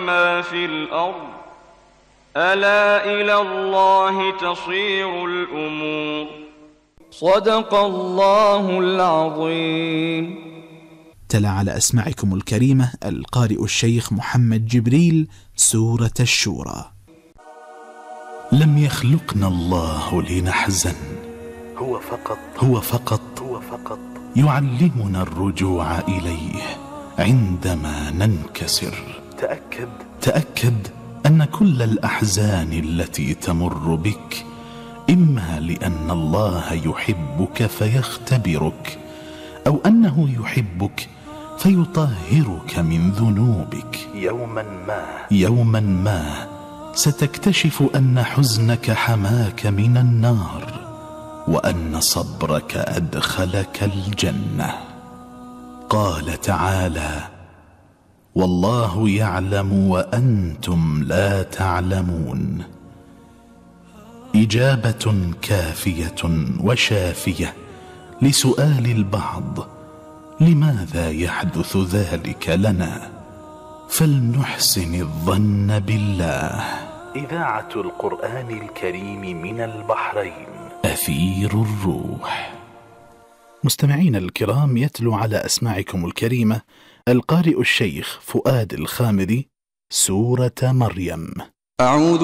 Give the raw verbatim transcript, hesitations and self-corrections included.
ما في الأرض ألا إلى الله تصير الأمور. صدق الله العظيم. تلا على أسماعكم الكريمة القارئ الشيخ محمد جبريل سورة الشورى. لم يخلقنا الله لنحزن، هو فقط هو فقط هو فقط يعلمنا الرجوع إليه عندما ننكسر. تأكد تأكد أن كل الأحزان التي تمر بك إما لأن الله يحبك فيختبرك، أو أنه يحبك فيطهرك من ذنوبك. يوما ما يوما ما ستكتشف أن حزنك حماك من النار، وأن صبرك أدخلك الجنة. قال تعالى: والله يعلم وأنتم لا تعلمون. إجابة كافية وشافية لسؤال البعض: لماذا يحدث ذلك لنا؟ فلنحسن الظن بالله. إذاعة القرآن الكريم من البحرين، أثير الروح. مستمعين الكرام، يتلو على أسماعكم الكريمة القارئ الشيخ فؤاد الخامري سورة مريم. أعوذ